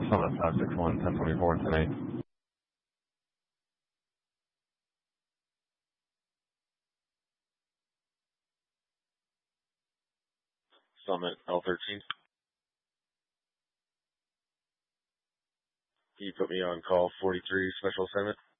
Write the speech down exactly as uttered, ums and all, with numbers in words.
Summit five six one, ten twenty-four, ten eight. Summit L thirteen. Can you put me on call forty-three, special assignment?